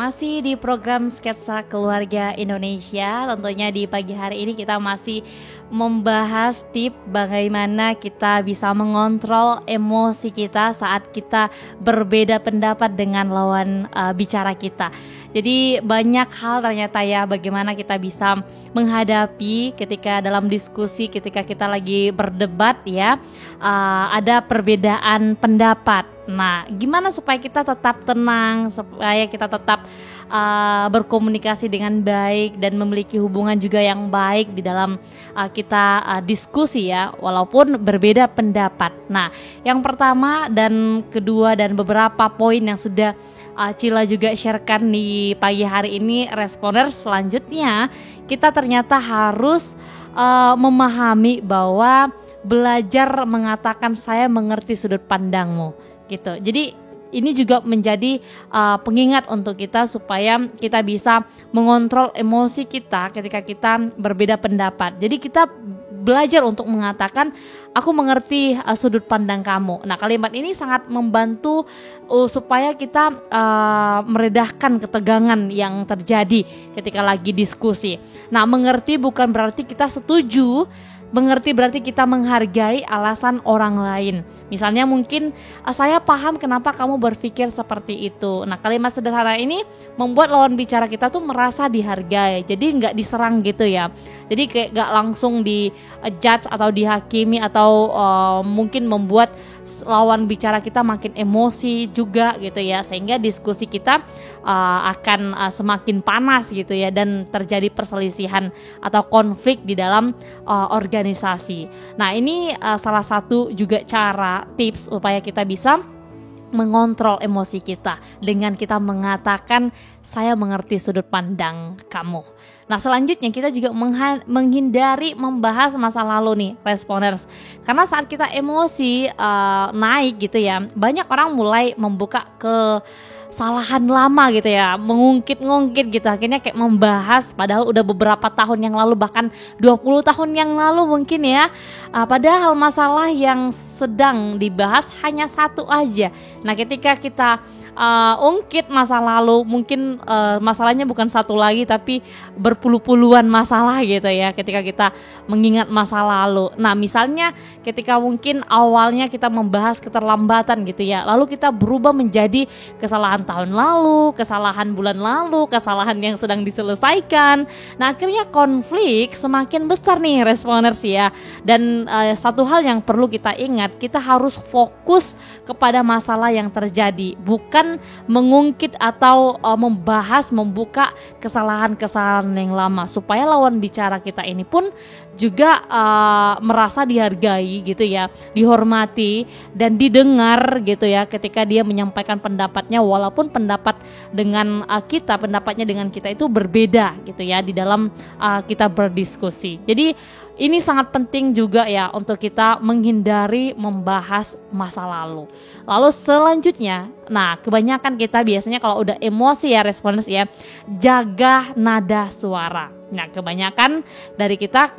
masih di program Sketsa Keluarga Indonesia. Tentunya di pagi hari ini kita masih membahas tips bagaimana kita bisa mengontrol emosi kita saat kita berbeda pendapat dengan lawan bicara kita. Jadi banyak hal ternyata ya bagaimana kita bisa menghadapi ketika dalam diskusi, ketika kita lagi berdebat ya, ada perbedaan pendapat. Nah, gimana supaya kita tetap tenang, supaya kita tetap berkomunikasi dengan baik dan memiliki hubungan juga yang baik di dalam kita diskusi ya, walaupun berbeda pendapat. Nah, yang pertama dan kedua dan beberapa poin yang sudah Cila juga sharekan di pagi hari ini, responders selanjutnya kita ternyata harus memahami bahwa belajar mengatakan saya mengerti sudut pandangmu gitu. Jadi ini juga menjadi pengingat untuk kita supaya kita bisa mengontrol emosi kita ketika kita berbeda pendapat. Jadi kita belajar untuk mengatakan aku mengerti sudut pandang kamu. Nah, kalimat ini sangat membantu supaya kita meredahkan ketegangan yang terjadi ketika lagi diskusi. Nah, mengerti bukan berarti kita setuju. Mengerti berarti kita menghargai alasan orang lain. Misalnya mungkin saya paham kenapa kamu berpikir seperti itu. Nah, kalimat sederhana ini membuat lawan bicara kita tuh merasa dihargai. Jadi nggak diserang gitu ya. Jadi kayak nggak langsung di judge atau dihakimi atau mungkin membuat lawan bicara kita makin emosi juga gitu ya, sehingga diskusi kita akan semakin panas gitu ya, dan terjadi perselisihan atau konflik di dalam organisasi. Nah, ini salah satu juga cara tips supaya kita bisa mengontrol emosi kita dengan kita mengatakan saya mengerti sudut pandang kamu. Nah, selanjutnya kita juga menghindari membahas masa lalu nih, responders. Karena saat kita emosi naik gitu ya, banyak orang mulai membuka kesalahan lama gitu ya, mengungkit-ngungkit gitu. Akhirnya kayak membahas padahal udah beberapa tahun yang lalu, bahkan 20 tahun yang lalu mungkin ya. Padahal masalah yang sedang dibahas hanya satu aja. Nah, ketika kita ungkit masa lalu, mungkin masalahnya bukan satu lagi tapi berpuluh-puluhan masalah gitu ya ketika kita mengingat masa lalu. Nah, misalnya ketika mungkin awalnya kita membahas keterlambatan gitu ya, lalu kita berubah menjadi kesalahan tahun lalu, kesalahan bulan lalu, kesalahan yang sedang diselesaikan. Nah, akhirnya konflik semakin besar nih, responders ya. Dan satu hal yang perlu kita ingat, kita harus fokus kepada masalah yang terjadi, bukan mengungkit atau membuka kesalahan-kesalahan yang lama, supaya lawan bicara kita ini pun juga merasa dihargai gitu ya, dihormati dan didengar gitu ya ketika dia menyampaikan pendapatnya, walaupun pendapatnya dengan kita itu berbeda gitu ya di dalam kita berdiskusi. Jadi ini sangat penting juga ya untuk kita menghindari membahas masa lalu. Lalu selanjutnya, nah kebanyakan kita biasanya kalau udah emosi ya, responders ya, jaga nada suara. Nah, kebanyakan dari kita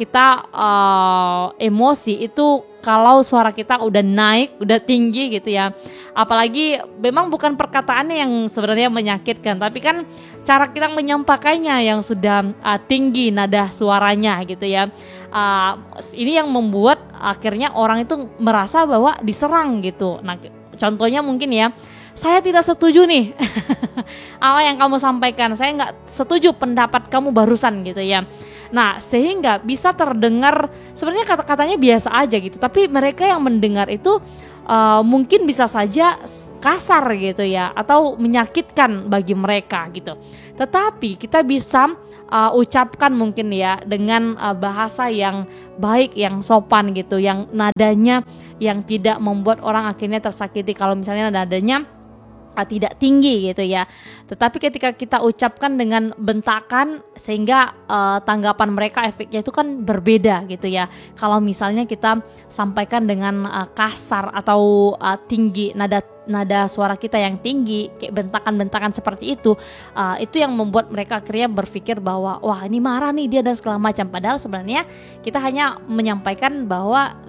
emosi itu kalau suara kita udah naik, udah tinggi gitu ya. Apalagi memang bukan perkataannya yang sebenarnya menyakitkan, tapi kan cara kita menyampaikannya yang sudah tinggi nada suaranya gitu ya. Ini yang membuat akhirnya orang itu merasa bahwa diserang gitu. Nah, contohnya mungkin ya, saya tidak setuju nih apa yang kamu sampaikan, saya nggak setuju pendapat kamu barusan gitu ya. Nah, sehingga bisa terdengar sebenarnya kata-katanya biasa aja gitu, tapi mereka yang mendengar itu mungkin bisa saja kasar gitu ya, atau menyakitkan bagi mereka gitu. Tetapi kita bisa ucapkan mungkin ya dengan bahasa yang baik, yang sopan gitu, yang nadanya yang tidak membuat orang akhirnya tersakiti. Kalau misalnya nadanya tidak tinggi gitu ya, tetapi ketika kita ucapkan dengan bentakan, sehingga tanggapan mereka, efeknya itu kan berbeda gitu ya. Kalau misalnya kita sampaikan dengan kasar atau tinggi, nada suara kita yang tinggi, kayak bentakan-bentakan seperti itu yang membuat mereka akhirnya berpikir bahwa wah, ini marah nih dia dan segala macam. Padahal sebenarnya kita hanya menyampaikan bahwa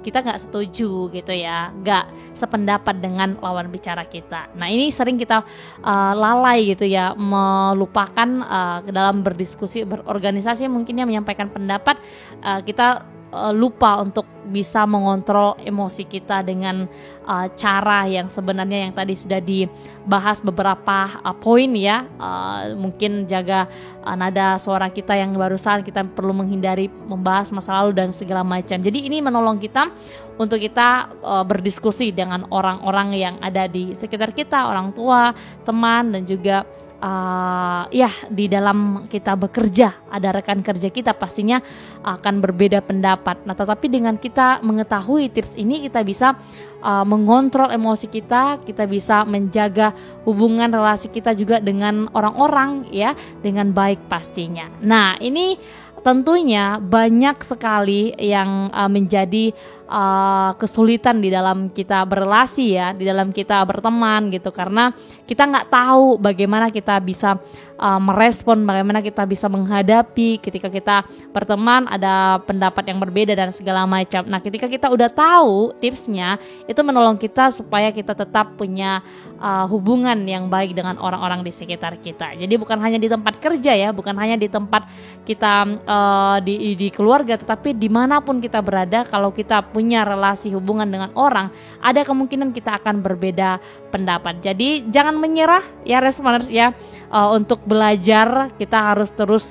kita nggak setuju gitu ya, nggak sependapat dengan lawan bicara kita. Nah ini sering kita lalai gitu ya, melupakan dalam berdiskusi, berorganisasi mungkin ya, menyampaikan pendapat, kita lupa untuk bisa mengontrol emosi kita dengan cara yang sebenarnya yang tadi sudah dibahas beberapa poin ya. Mungkin jaga nada suara kita yang barusan, kita perlu menghindari membahas masa lalu dan segala macam. Jadi ini menolong kita untuk kita berdiskusi dengan orang-orang yang ada di sekitar kita, orang tua, teman, dan juga ya di dalam kita bekerja, ada rekan kerja kita pastinya akan berbeda pendapat. Nah tetapi dengan kita mengetahui tips ini, kita bisa mengontrol emosi kita bisa menjaga hubungan relasi kita juga dengan orang-orang ya dengan baik pastinya. Nah ini tentunya banyak sekali yang menjadi kesulitan di dalam kita berelasi ya, di dalam kita berteman gitu, karena kita nggak tahu bagaimana kita bisa merespon, bagaimana kita bisa menghadapi ketika kita berteman ada pendapat yang berbeda dan segala macam. Nah ketika kita udah tahu tipsnya, itu menolong kita supaya kita tetap punya hubungan yang baik dengan orang-orang di sekitar kita. Jadi bukan hanya di tempat kerja ya, bukan hanya di tempat kita di keluarga, tetapi dimanapun kita berada, kalau kita punya relasi hubungan dengan orang, ada kemungkinan kita akan berbeda pendapat. Jadi jangan menyerah ya Responers ya, untuk belajar kita harus terus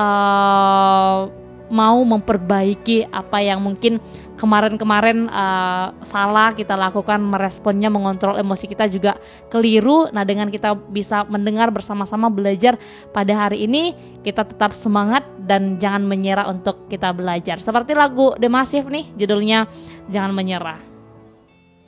mau memperbaiki apa yang mungkin kemarin-kemarin salah kita lakukan, meresponnya, mengontrol emosi kita juga keliru. Nah dengan kita bisa mendengar bersama-sama, belajar pada hari ini, kita tetap semangat dan jangan menyerah untuk kita belajar. Seperti lagu The Massive nih, judulnya Jangan Menyerah.